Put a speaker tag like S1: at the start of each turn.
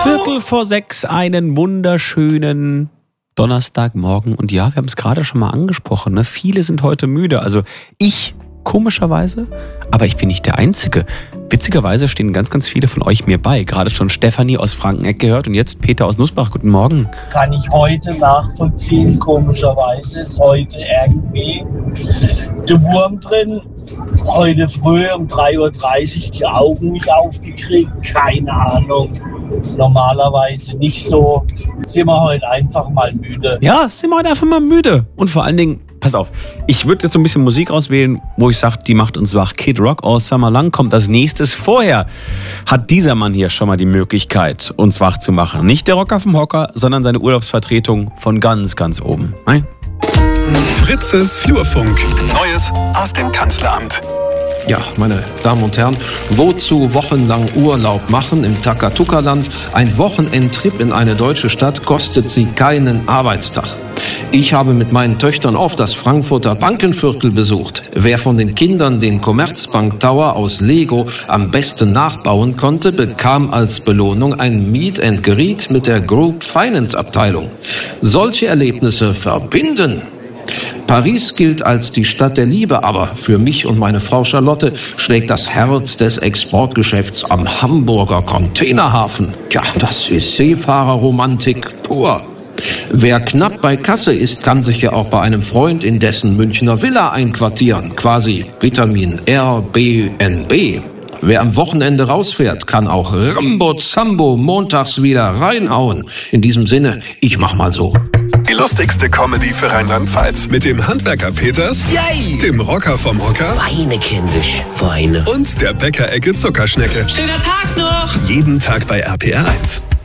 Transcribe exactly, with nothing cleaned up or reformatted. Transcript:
S1: Viertel vor sechs, einen wunderschönen Donnerstagmorgen. Und ja, wir haben es gerade schon mal angesprochen, ne? Viele sind heute müde. Also ich komischerweise, aber ich bin nicht der Einzige. Witzigerweise stehen ganz, ganz viele von euch mir bei. Gerade schon Stefanie aus Frankeneck gehört und jetzt Peter aus Nussbach. Guten Morgen.
S2: Kann ich heute nachvollziehen, komischerweise ist heute irgendwie der Wurm drin. Heute früh um drei Uhr dreißig die Augen nicht aufgekriegt, keine Ahnung. Normalerweise nicht so. Sind wir heute einfach mal müde.
S1: Ja, sind wir heute einfach mal müde. Und vor allen Dingen, pass auf, ich würde jetzt so ein bisschen Musik auswählen, wo ich sage, die macht uns wach. Kid Rock, All Summer Long kommt als nächstes. Vorher hat dieser Mann hier schon mal die Möglichkeit, uns wach zu machen. Nicht der Rocker vom Hocker, sondern seine Urlaubsvertretung von ganz, ganz oben. Nein?
S3: Fritzes Flurfunk. Neues aus dem Kanzleramt.
S4: Ja, meine Damen und Herren, wozu wochenlang Urlaub machen im Takatuka-Land? Ein Wochenendtrip in eine deutsche Stadt kostet sie keinen Arbeitstag. Ich habe mit meinen Töchtern oft das Frankfurter Bankenviertel besucht. Wer von den Kindern den Commerzbank Tower aus Lego am besten nachbauen konnte, bekam als Belohnung ein Meet and Greet mit der Group Finance Abteilung. Solche Erlebnisse verbinden. Paris gilt als die Stadt der Liebe, aber für mich und meine Frau Charlotte schlägt das Herz des Exportgeschäfts am Hamburger Containerhafen. Ja, das ist Seefahrerromantik pur. Wer knapp bei Kasse ist, kann sich ja auch bei einem Freund in dessen Münchner Villa einquartieren. Quasi Vitamin R B N B. Wer am Wochenende rausfährt, kann auch Rambo Zambo montags wieder reinhauen. In diesem Sinne, ich mach mal so.
S3: Die lustigste Comedy für Rheinland-Pfalz. Mit dem Handwerker Peters,
S5: Yay!
S3: Dem Rocker vom Hocker
S5: Weine kenn dich, Weine.
S3: und der Bäckerecke Zuckerschnecke.
S5: Schöner Tag noch!
S3: Jeden Tag bei R P R eins.